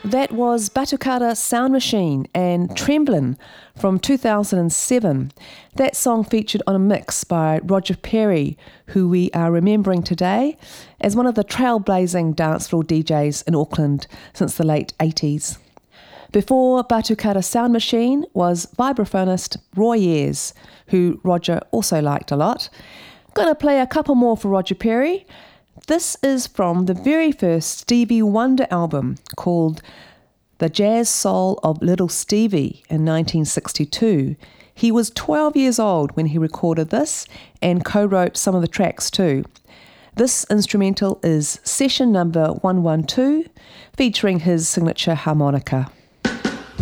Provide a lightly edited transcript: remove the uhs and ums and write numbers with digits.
That was Batucada Sound Machine and Tremblin' from 2007. That song featured on a mix by Roger Perry, who we are remembering today as one of the trailblazing dance floor DJs in Auckland since the late 80s. Before Batucada Sound Machine was vibraphonist Roy Ayers, who Roger also liked a lot. I'm going to play a couple more for Roger Perry. This is from the very first Stevie Wonder album called The Jazz Soul of Little Stevie in 1962. He was 12 years old when he recorded this and co-wrote some of the tracks too. This instrumental is session number 112, featuring his signature harmonica.